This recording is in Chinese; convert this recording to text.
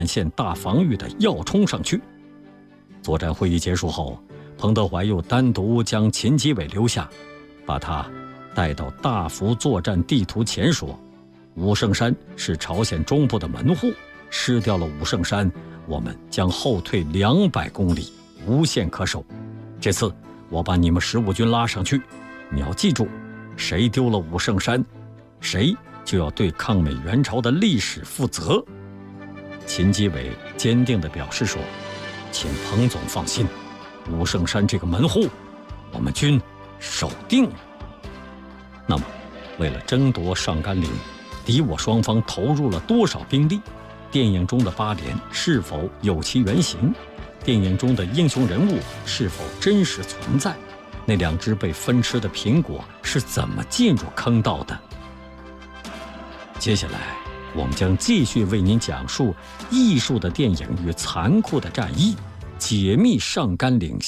线大防御的要冲上去。作战会议结束后，彭德怀又单独将秦基伟留下，把他带到大幅作战地图前说：武圣山是朝鲜中部的门户，失掉了武圣山，我们将后退200公里，无限可守。这次我把你们15军拉上去，你要记住，谁丢了武圣山，谁就要对抗美援朝的历史负责。秦基伟坚定地表示说：请彭总放心，武圣山这个门户，我们军守定了。那么，为了争夺上甘岭，敌我双方投入了多少兵力？电影中的8连是否有其原型？电影中的英雄人物是否真实存在？那2只被分吃的苹果是怎么进入坑道的？接下来，我们将继续为您讲述艺术的电影与残酷的战役，解密上甘岭